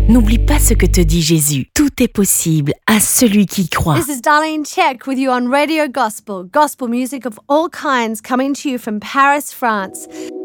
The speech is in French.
N'oublie pas ce que te dit Jésus. Tout est possible à celui qui croit. This is Darlene Check with you on Radio Gospel. Gospel music of all kinds coming to you from Paris, France.